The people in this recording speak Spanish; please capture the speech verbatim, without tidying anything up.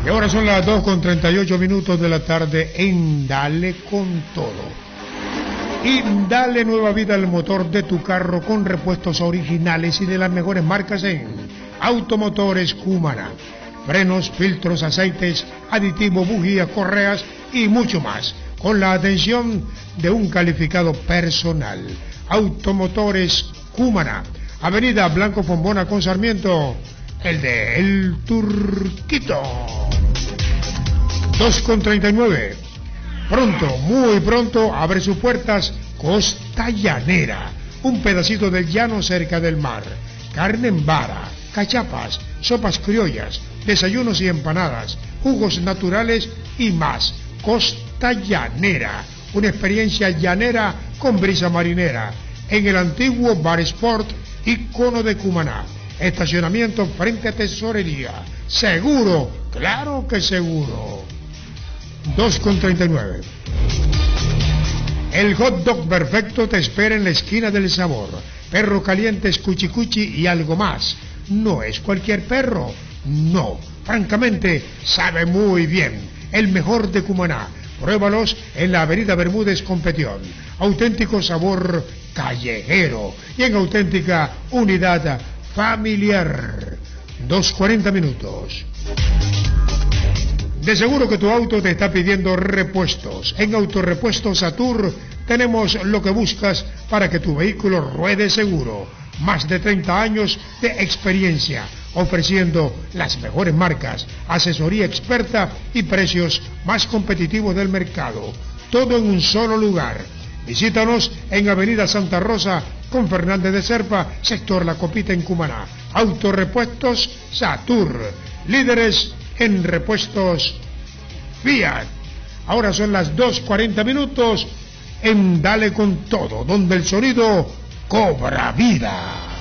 Y ahora son las dos con treinta y ocho minutos de la tarde en Dale con Todo. Y dale nueva vida al motor de tu carro con repuestos originales y de las mejores marcas en Automotores Cumaná. Frenos, filtros, aceites, aditivos, bujías, correas y mucho más, con la atención de un calificado personal. Automotores Cumaná, Avenida Blanco Fombona con Sarmiento, el de El Turquito. dos con treinta y nueve. Pronto, muy pronto, abre sus puertas Costa Llanera, un pedacito del llano cerca del mar. Carne en vara, cachapas, sopas criollas, desayunos y empanadas, jugos naturales y más. Costa Llanera, una experiencia llanera con brisa marinera, en el antiguo Bar Sport, ícono de Cumaná. Estacionamiento frente a Tesorería. Seguro, claro que seguro. dos con treinta y nueve. El hot dog perfecto te espera en la esquina del sabor. Perro caliente, cuchi cuchi y algo más. No es cualquier perro, no. Francamente, sabe muy bien. El mejor de Cumaná. Pruébalos en la Avenida Bermúdez con Petión. Auténtico sabor callejero y en auténtica unidad familiar. dos cuarenta minutos. De seguro que tu auto te está pidiendo repuestos. En Autorepuestos Satur tenemos lo que buscas para que tu vehículo ruede seguro. Más de treinta años de experiencia, ofreciendo las mejores marcas, asesoría experta y precios más competitivos del mercado. Todo en un solo lugar. Visítanos en Avenida Santa Rosa con Fernández de Serpa, sector La Copita en Cumaná. Autorepuestos Satur, líderes en repuestos Fiat. Ahora son las dos cuarenta minutos en Dale con Todo, donde el sonido cobra vida.